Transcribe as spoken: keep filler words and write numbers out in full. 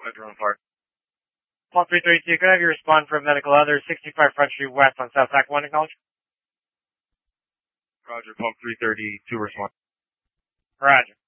Roger on park. Paul three thirty-two, could I have you respond for medical other sixty-five Front Street West on South Sac one, acknowledge? Roger, Pump three thirty-two, respond. Roger.